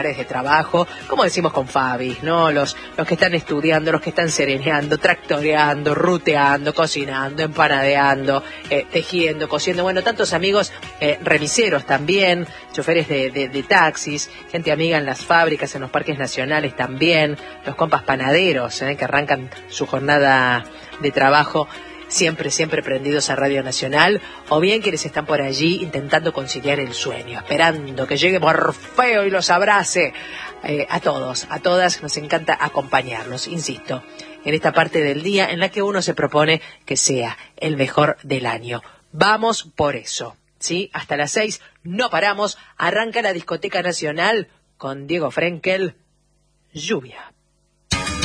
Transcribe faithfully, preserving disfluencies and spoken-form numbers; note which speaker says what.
Speaker 1: de trabajo, como decimos con Fabi, ¿no? Los, los que están estudiando, los que están sereneando, tractoreando, ruteando, cocinando, empanadeando, eh, tejiendo, cosiendo. Bueno, tantos amigos eh, remiseros también, choferes de, de, de taxis, gente amiga en las fábricas, en los parques nacionales también, los compas panaderos, ¿eh? que arrancan su jornada de trabajo siempre, siempre prendidos a Radio Nacional, o bien quienes están por allí intentando conciliar el sueño, esperando que llegue Morfeo y los abrace. Eh, a todos, a todas, nos encanta acompañarlos, insisto, en esta parte del día en la que uno se propone que sea el mejor del año. Vamos por eso, ¿sí? Hasta las seis no paramos, arranca la Discoteca Nacional con Diego Frenkel, Lluvia.